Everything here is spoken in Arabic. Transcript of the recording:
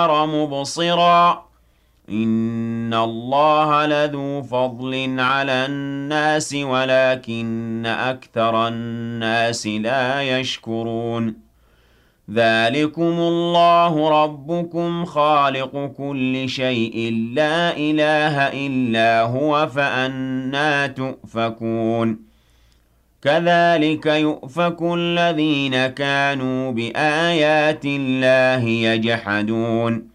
مُبْصِرًا إِنَّ اللَّهَ لَذُو فَضْلٍ عَلَى النَّاسِ وَلَكِنَّ أَكْثَرَ النَّاسِ لَا يَشْكُرُونَ ذَٰلِكُمُ اللَّهُ رَبُّكُمْ خَالِقُ كُلِّ شَيْءٍ لَّا إِلَٰهَ إِلَّا هُوَ فَأَنَّىٰ تُؤْفَكُونَ كَذَٰلِكَ يُؤْفَكُ الَّذِينَ كَانُوا بِآيَاتِ اللَّهِ يَجْحَدُونَ